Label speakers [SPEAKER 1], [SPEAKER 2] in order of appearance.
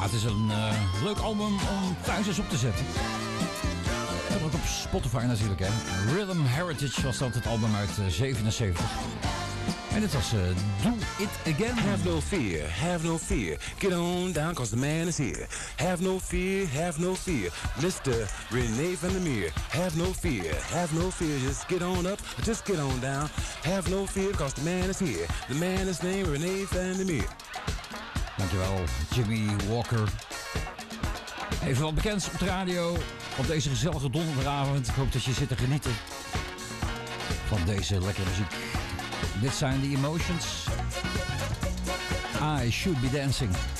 [SPEAKER 1] het is een leuk album om thuis eens op te zetten. Dat ook op Spotify natuurlijk, hè. Rhythm Heritage was dat, het album uit 77. En dit was Do It Again.
[SPEAKER 2] Have no fear, have no fear. Get on down, cause the man is here. Have no fear, have no fear. Mr. René van der Meer. Have no fear. Just get on up, just get on down. Have no fear, cause the man is here. The man is named René van der Meer.
[SPEAKER 1] Dankjewel, Jimmy Walker. Even wat bekends op de radio op deze gezellige donderdagavond. Ik hoop dat je zit te genieten van deze lekkere muziek. Dit zijn de Emotions. I Should Be Dancing.